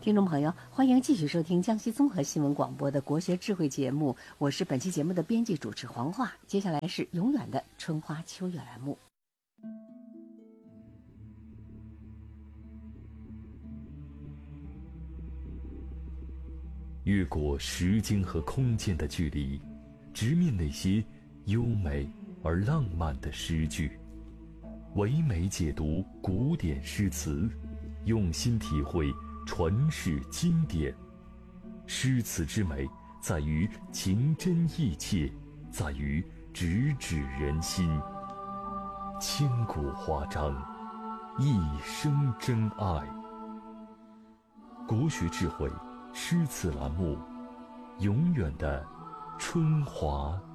听众朋友，欢迎继续收听江西综合新闻广播的国学智慧节目，我是本期节目的编辑主持黄华。接下来是永远的春花秋月栏目。 越过时间和空间的距离，直面那些优美而浪漫的诗句，唯美解读古典诗词，用心体会传世经典。诗词之美，在于情真意切，在于直指人心。千古华章，一生真爱。国学智慧诗词栏目，永远的春华